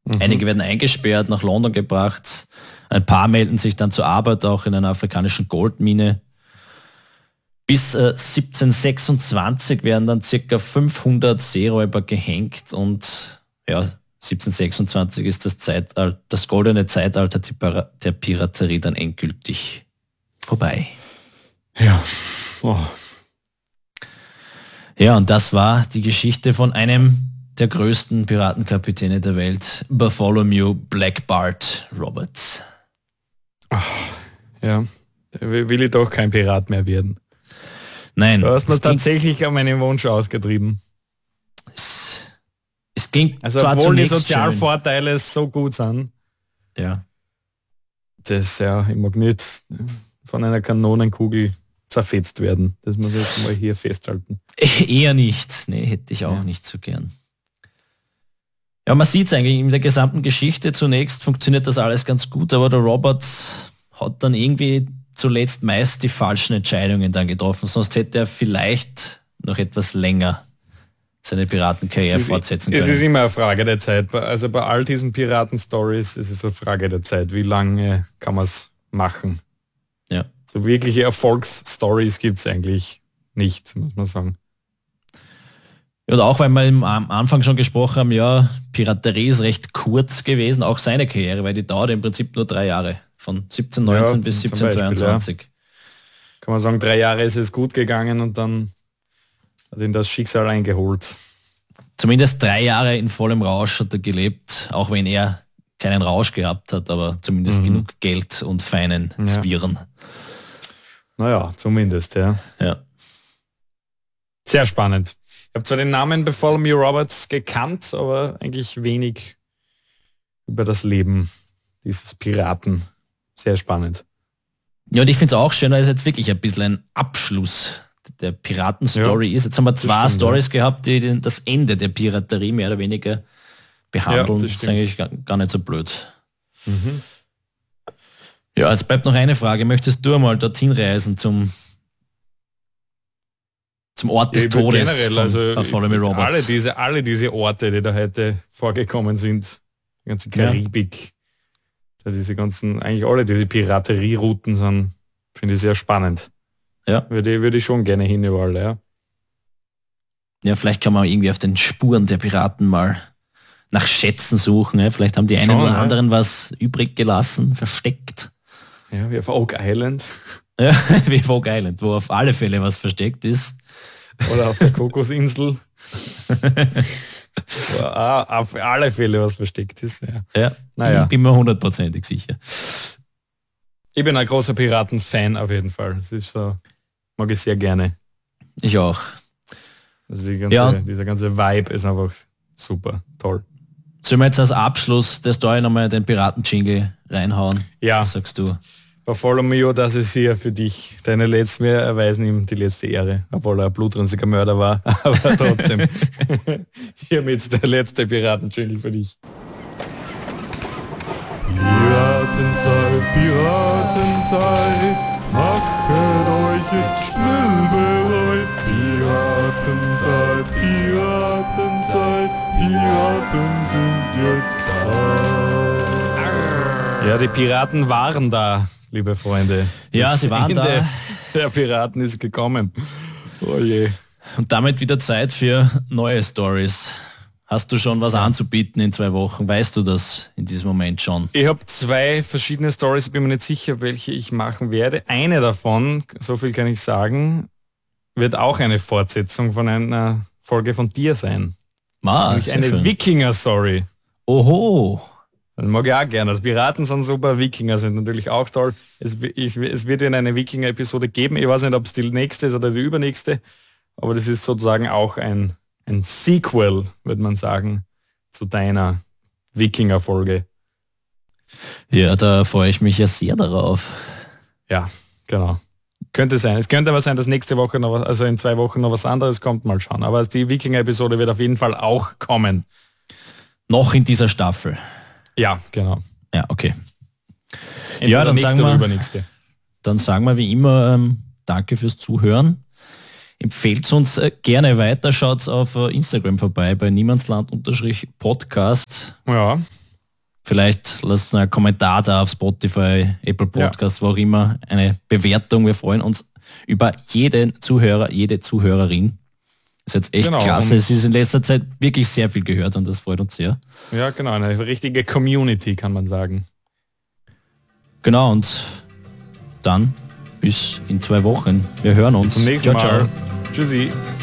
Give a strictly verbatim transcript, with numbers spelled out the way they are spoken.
Mhm. Einige werden eingesperrt, nach London gebracht. Ein paar melden sich dann zur Arbeit, auch in einer afrikanischen Goldmine. Bis äh, siebzehnhundertsechsundzwanzig werden dann circa fünfhundert Seeräuber gehängt und ja, siebzehnhundertsechsundzwanzig ist das Zeitalter, das goldene Zeitalter der Piraterie dann endgültig vorbei. Ja. Oh. Ja, und das war die Geschichte von einem der größten Piratenkapitäne der Welt, Bartholomew Black Bart Roberts. Ach, ja, da will ich doch kein Pirat mehr werden. Nein. Du hast mir tatsächlich an meinen Wunsch ausgetrieben. Es, es klingt also zwar obwohl die zunächst Sozialvorteile so gut sind. Ja. Das, ja, ich mag nicht von einer Kanonenkugel zerfetzt werden. Das muss ich jetzt mal hier festhalten. Eher nicht. Nee, hätte ich auch ja. nicht so gern. Ja, man sieht es eigentlich in der gesamten Geschichte. Zunächst funktioniert das alles ganz gut, aber der Roberts hat dann irgendwie zuletzt meist die falschen Entscheidungen dann getroffen. Sonst hätte er vielleicht noch etwas länger seine Piratenkarriere ist, fortsetzen können. Es ist immer eine Frage der Zeit. Also bei all diesen Piraten-Stories ist es eine Frage der Zeit. Wie lange kann man es machen? Ja. So wirkliche Erfolgsstories gibt es eigentlich nicht, muss man sagen. Ja, und auch weil wir am Anfang schon gesprochen haben, ja, Piraterie ist recht kurz gewesen, auch seine Karriere, weil die dauert im Prinzip nur drei Jahre, von siebzehnhundertneunzehn ja, bis siebzehnhundertzweiundzwanzig. Ja. Kann man sagen, drei Jahre ist es gut gegangen und dann hat ihn das Schicksal eingeholt. Zumindest drei Jahre in vollem Rausch hat er gelebt, auch wenn er keinen Rausch gehabt hat, aber zumindest mhm. genug Geld und feinen ja. Zwirren. Naja, zumindest, ja. ja. Sehr spannend. Ich habe zwar den Namen Bartholomew Roberts gekannt, aber eigentlich wenig über das Leben dieses Piraten. Sehr spannend. Ja, und ich finde es auch schön, weil es jetzt wirklich ein bisschen ein Abschluss der Piraten-Story ja, ist. Jetzt haben wir zwei stimmt, Stories ja. gehabt, die das Ende der Piraterie mehr oder weniger behandeln. Ja, das, das ist eigentlich gar, gar nicht so blöd. Mhm. Ja, jetzt bleibt noch eine Frage. Möchtest du einmal dorthin reisen zum zum Ort des ja, Todes generell, von also Bartholomew Roberts? Alle diese, alle diese Orte, die da heute vorgekommen sind, die ganze Karibik, ja. diese ganzen, eigentlich alle diese Piraterierouten sind, finde ich sehr spannend. Ja. Würde, würde ich schon gerne hin überall, ja. Ja, vielleicht kann man irgendwie auf den Spuren der Piraten mal nach Schätzen suchen. Ja? Vielleicht haben die einen schon, oder ja. anderen was übrig gelassen, versteckt. Ja, wie auf Oak Island. Ja, wie auf Oak Island, wo auf alle Fälle was versteckt ist. Oder auf der Kokosinsel. Wo auf alle Fälle was versteckt ist. Ja, ja. Naja. Ich bin mir hundertprozentig sicher. Ich bin ein großer Piraten-Fan auf jeden Fall. Das ist so, mag ich sehr gerne. Ich auch. Also die ganze, ja. dieser ganze Vibe ist einfach super, toll. Sollen wir jetzt als Abschluss der Story nochmal den Piraten-Jingle reinhauen? Ja. Was sagst du? Bartholomew, das ist hier für dich. Deine letzten, wir erweisen ihm die letzte Ehre, obwohl er ein blutrünstiger Mörder war. Aber trotzdem, hiermit der letzte Piraten-Jingle für dich. Piratenzeit, Piratenzeit, machet euch jetzt schnell bereit. Piratenzeit, Piratenzeit, Piraten sind jetzt da. Ja, die Piraten waren da, liebe Freunde. Ja, das sie waren Ende da. Der Piraten ist gekommen. Oh je. Und damit wieder Zeit für neue Stories. Hast du schon was ja. anzubieten in zwei Wochen? Weißt du das in diesem Moment schon? Ich habe zwei verschiedene Stories, ich bin mir nicht sicher, welche ich machen werde. Eine davon, so viel kann ich sagen, wird auch eine Fortsetzung von einer Folge von dir sein. Ah, nämlich eine schön. Wikinger-Story. Oho. Das mag ich auch gerne. Also Piraten sind super, Wikinger sind natürlich auch toll. Es, ich, es wird in eine Wikinger-Episode geben. Ich weiß nicht, ob es die nächste ist oder die übernächste, aber das ist sozusagen auch ein Ein Sequel, würde man sagen, zu deiner Wikinger-Folge. Ja, da freue ich mich ja sehr darauf. Ja, genau. Könnte sein. Es könnte aber sein, dass nächste Woche noch was, also in zwei Wochen noch was anderes kommt, mal schauen. Aber die Wikinger-Episode wird auf jeden Fall auch kommen. Noch in dieser Staffel. Ja, genau. Ja, okay. Entweder ja, dann sagen, wir, übernächste. dann sagen wir wie immer ähm, danke fürs Zuhören. Empfehlt uns äh, gerne weiter, schaut auf äh, Instagram vorbei bei niemandsland-podcast. Ja, Vielleicht lasst einen Kommentar da auf Spotify, Apple Podcasts, ja. wo auch immer, eine Bewertung. Wir freuen uns über jeden Zuhörer, jede Zuhörerin. Das ist jetzt echt genau, klasse. Es ist in letzter Zeit wirklich sehr viel gehört und das freut uns sehr. Ja, genau, eine richtige Community, kann man sagen. Genau, und dann bis in zwei Wochen. Wir hören uns. Zum nächsten Mal. Ciao. Tschüssi.